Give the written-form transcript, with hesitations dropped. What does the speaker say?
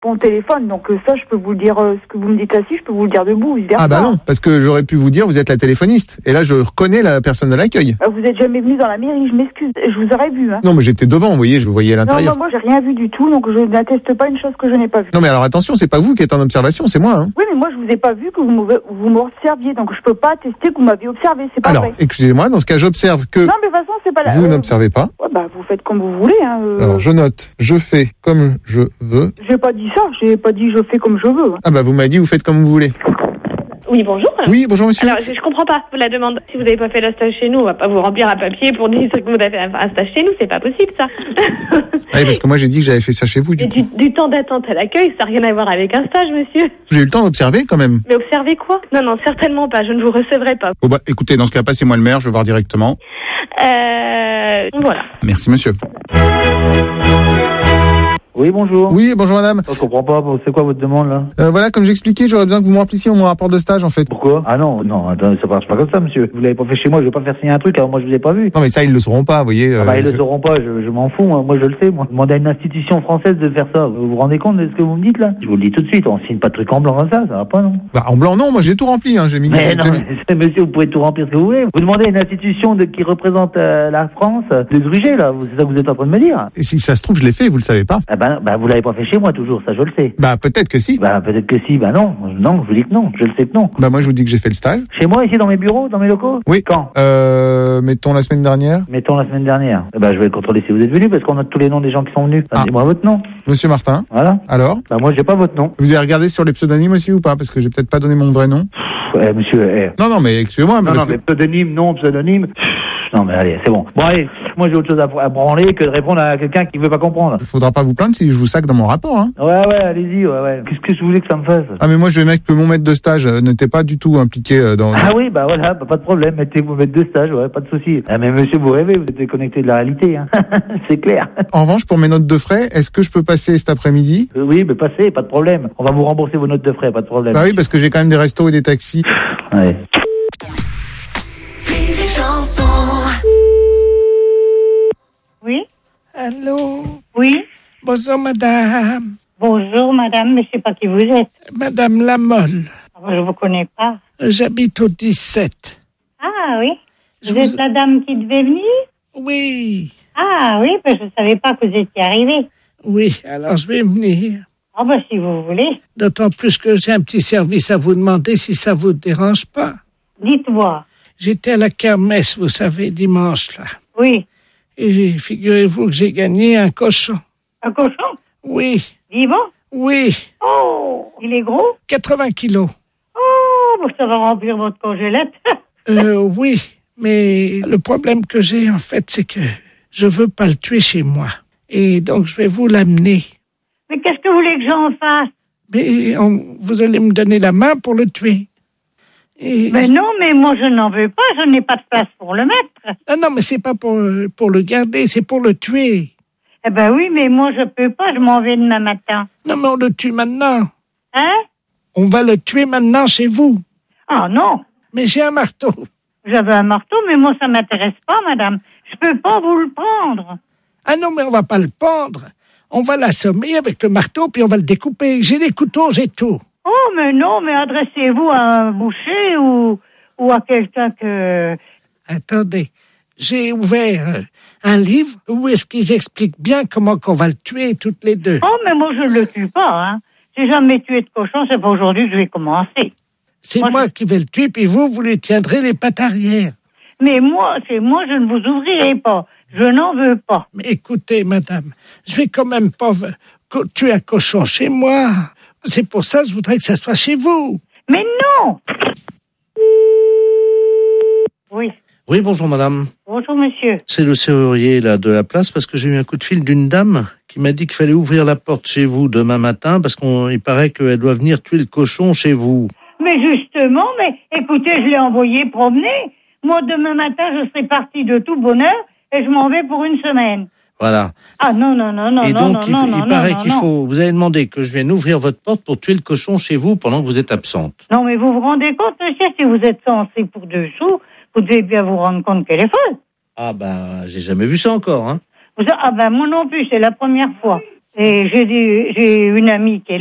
mon téléphone, donc ça, je peux vous le dire, ce que vous me dites assis, je peux vous le dire debout, vice versa. Ah bah non, parce que j'aurais pu vous dire, vous êtes la téléphoniste. Et là, je reconnais la personne de l'accueil. Vous êtes jamais venu dans la mairie, je m'excuse, je vous aurais vu. Hein. Non, mais j'étais devant, vous voyez, je vous voyais à l'intérieur. Non, moi, j'ai rien vu du tout, donc je n'atteste pas une chose que je n'ai pas vue. Non, mais alors attention, c'est pas vous qui êtes en observation, c'est moi. Hein. Oui, mais moi, je vous ai pas vu que vous m'observiez, donc je peux pas attester que vous m'avez observé, c'est pas alors, vrai. excusez-moi, dans ce cas, j'observe que Non, mais de toute façon, c'est pas la... vous n'observez pas. Ouais, bah, vous faites comme vous voulez. Hein, Alors, je note, je fais comme je veux. J'ai pas dit ça, j'ai pas dit je fais comme je veux. Hein. Ah bah, vous m'avez dit, vous faites comme vous voulez. Oui, bonjour. Oui, bonjour monsieur. Alors, je comprends pas la demande. Si vous n'avez pas fait le stage chez nous, on va pas vous remplir un papier pour dire que vous avez fait un stage chez nous. C'est pas possible, ça. Oui, parce que moi, j'ai dit que j'avais fait ça chez vous, Du temps d'attente à l'accueil, ça n'a rien à voir avec un stage, monsieur. J'ai eu le temps d'observer, quand même. Mais observez quoi? Non, certainement pas. Je ne vous recevrai pas. Bon bah, écoutez, dans ce cas, passez-moi le maire, je vais voir directement. Voilà. Merci monsieur. Oui, bonjour. Oui, bonjour madame. Je comprends pas, c'est quoi votre demande là? Voilà, comme j'expliquais, j'aurais besoin que vous me remplissiez mon rapport de stage en fait. Pourquoi? Ah non, attends, ça marche pas comme ça, monsieur. Vous l'avez pas fait chez moi, je vais pas faire signer un truc, alors moi je vous ai pas vu. Non mais ça, ils le sauront pas, vous voyez. Ils le sauront pas, je m'en fous, moi je le sais, moi. Demandez à une institution française de faire ça. Vous vous rendez compte de ce que vous me dites là? Je vous le dis tout de suite, on signe pas de truc en blanc comme ça va pas, non? Bah, en blanc, non, moi j'ai tout rempli, hein, j'ai mis... Mais non, monsieur, vous pouvez tout remplir ce que vous voulez. Vous demandez à une institution qui représente la France de gruger, là, c'est ça que vous êtes en train de me dire? Et si ça se trouve, je l'ai fait, vous le savez pas. Ah vous l'avez pas fait chez moi toujours, ça je le sais. Bah peut-être que si. Bah peut-être que si, bah non, je vous dis que non, je le sais que non. Bah moi je vous dis que j'ai fait le stage. Chez moi, ici dans mes bureaux, dans mes locaux? Oui. Quand? Mettons la semaine dernière. Mettons la semaine dernière. Bah je vais contrôler si vous êtes venu parce qu'on a tous les noms des gens qui sont venus. Donnez-moi votre nom. Monsieur Martin. Voilà. Alors? Bah moi j'ai pas votre nom. Vous avez regardé sur les pseudonymes aussi ou pas? Parce que j'ai peut-être pas donné mon vrai nom. Monsieur. Non mais excusez-moi. Non mais pseudonyme, non, pseudonyme. Non mais allez, c'est bon. Bon allez, moi j'ai autre chose à branler que de répondre à quelqu'un qui veut pas comprendre. Il faudra pas vous plaindre si je vous sac dans mon rapport, hein. Ouais, allez-y, ouais. Qu'est-ce que je voulais que ça me fasse? Ah mais moi je vais mettre que mon maître de stage n'était pas du tout impliqué dans... Ah oui, bah voilà, pas de problème, mettez vos maîtres de stage, ouais, pas de souci. Ah mais monsieur, vous rêvez, vous êtes déconnecté de la réalité, hein. C'est clair. En revanche, pour mes notes de frais, est-ce que je peux passer cet après-midi? Oui, mais passez, pas de problème. On va vous rembourser vos notes de frais, pas de problème. Bah oui, parce que j'ai quand même des restos et des taxis. Ouais. Oui. Allô? Oui. Bonjour, madame. Bonjour, madame, mais je sais pas qui vous êtes. Madame Lamolle. Je vous connais pas. J'habite au 17. Ah oui. Vous êtes la dame qui devait venir? Oui. Ah oui, je ne savais pas que vous étiez arrivée. Oui, alors je vais venir. Ah si vous voulez. D'autant plus que j'ai un petit service à vous demander si ça vous dérange pas. Dites-moi. J'étais à la kermesse, vous savez, dimanche, là. Oui. Et figurez-vous que j'ai gagné un cochon. Un cochon? Oui. Vivant? Oui. Oh, il est gros? 80 kilos. Oh, ça va remplir votre congélette. Oui, mais le problème que j'ai, en fait, c'est que je veux pas le tuer chez moi. Et donc, je vais vous l'amener. Mais qu'est-ce que vous voulez que j'en fasse? Mais vous allez me donner la main pour le tuer. Mais non, mais moi, je n'en veux pas. Je n'ai pas de place pour le mettre. Non, mais c'est pas pour le garder, c'est pour le tuer. Eh ben oui, mais moi, je peux pas. Je m'en vais demain matin. Non, mais on le tue maintenant. Hein? On va le tuer maintenant chez vous. Ah non. Mais j'ai un marteau. J'avais un marteau, mais moi, ça m'intéresse pas, madame. Je peux pas vous le prendre. Ah non, mais on va pas le pendre. On va l'assommer avec le marteau, puis on va le découper. J'ai des couteaux, j'ai tout. Oh, mais non, mais adressez-vous à un boucher ou à quelqu'un que... Attendez, j'ai ouvert un livre où est-ce qu'ils expliquent bien comment qu'on va le tuer toutes les deux. Oh, mais moi, je ne le tue pas, hein. J'ai jamais tué de cochon, c'est pas aujourd'hui que je vais commencer. C'est moi qui vais le tuer, puis vous lui tiendrez les pattes arrière. Mais moi, je ne vous ouvrirai pas. Je n'en veux pas. Mais écoutez, madame, je vais quand même pas tuer un cochon chez moi. C'est pour ça que je voudrais que ça soit chez vous. Mais non! Oui. Oui, bonjour madame. Bonjour monsieur. C'est le serrurier là de la place parce que j'ai eu un coup de fil d'une dame qui m'a dit qu'il fallait ouvrir la porte chez vous demain matin parce qu'il paraît qu'elle doit venir tuer le cochon chez vous. Mais justement, écoutez, je l'ai envoyé promener. Moi, demain matin, je serai partie de tout bonheur et je m'en vais pour une semaine. Voilà. Ah non. Et donc, il paraît qu'il faut... Vous avez demandé que je vienne ouvrir votre porte pour tuer le cochon chez vous pendant que vous êtes absente. Non, mais vous vous rendez compte, monsieur, si vous êtes censé pour 2 sous, vous devez bien vous rendre compte qu'elle est folle. Ah ben, j'ai jamais vu ça encore, hein. Ah ben, moi non plus, c'est la première fois. Et j'ai une amie qui est